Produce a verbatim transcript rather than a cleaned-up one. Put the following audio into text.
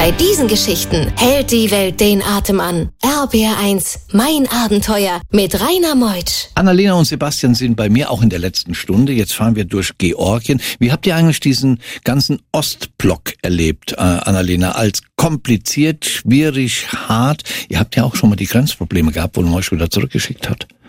Bei diesen Geschichten hält die Welt den Atem an. R B R eins, mein Abenteuer mit Rainer Meutsch. Annalena und Sebastian sind bei mir auch in der letzten Stunde. Jetzt fahren wir durch Georgien. Wie habt ihr eigentlich diesen ganzen Ostblock erlebt, äh, Annalena? Als kompliziert, schwierig, hart? Ihr habt ja auch schon mal die Grenzprobleme gehabt, wo man euch wieder zurückgeschickt hat.